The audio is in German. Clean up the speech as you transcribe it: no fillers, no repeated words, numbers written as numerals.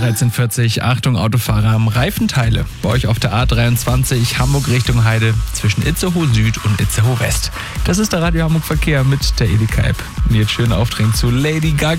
13:40 Uhr. Achtung, Autofahrer am Reifenteile. Bei euch auf der A23 Hamburg Richtung Heide zwischen Itzehoe Süd und Itzehoe West. Das ist der Radio Hamburg Verkehr mit der Edeka App. Und jetzt schön aufdrehen zu Lady Gaga.